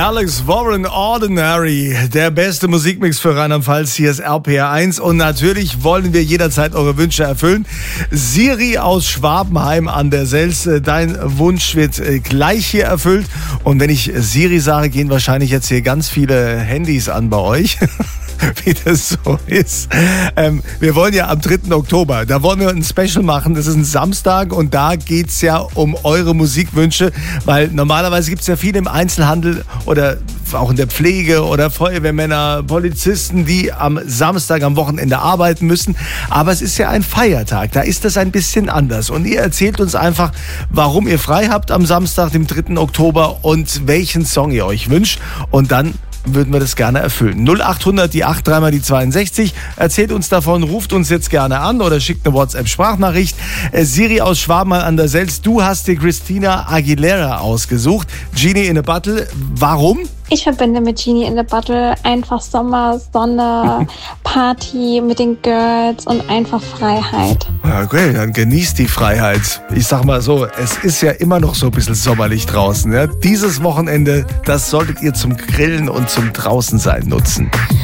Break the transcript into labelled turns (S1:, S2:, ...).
S1: Alex Warren, Ordinary, der beste Musikmix für Rheinland-Pfalz. Hier ist RPR 1 und natürlich wollen wir jederzeit eure Wünsche erfüllen. Siri aus Schwabenheim an der Sels, dein Wunsch wird gleich hier erfüllt. Und wenn ich Siri sage, gehen wahrscheinlich jetzt hier ganz viele Handys an bei euch. Wie das so ist. Wir wollen ja am 3. Oktober, da wollen wir ein Special machen. Das ist ein Samstag und da geht's ja um eure Musikwünsche, weil normalerweise gibt's ja viele im Einzelhandel oder auch in der Pflege oder Feuerwehrmänner, Polizisten, die am Samstag, am Wochenende arbeiten müssen. Aber es ist ja ein Feiertag, da ist das ein bisschen anders. Und ihr erzählt uns einfach, warum ihr frei habt am Samstag, dem 3. Oktober und welchen Song ihr euch wünscht. Und dann würden wir das gerne erfüllen. 0800 die 8 3 mal die 62. Erzählt uns davon, ruft uns jetzt gerne an oder schickt eine WhatsApp-Sprachnachricht. Siri aus Schwabenheim an der Sels, du hast dir Christina Aguilera ausgesucht. Genie in a Bottle. Warum?
S2: Ich verbinde mit Genie in the Bottle einfach Sommer, Sonne, Party mit den Girls und einfach Freiheit.
S1: Okay, dann genießt die Freiheit. Ich sag mal so, es ist ja immer noch so ein bisschen sommerlich draußen. Ja? Dieses Wochenende, das solltet ihr zum Grillen und zum Draußensein nutzen.